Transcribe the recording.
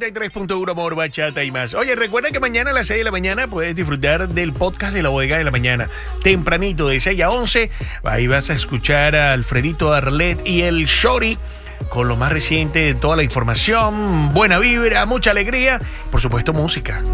93.1 Amor, Bachata y más. Oye, recuerda que mañana a las 6 de la mañana puedes disfrutar del podcast de La Bodega de la Mañana. Tempranito, de 6 a 11. Ahí vas a escuchar a Alfredito Arlet y el Shorty con lo más reciente de toda la información. Buena vibra, mucha alegría. Por supuesto, música.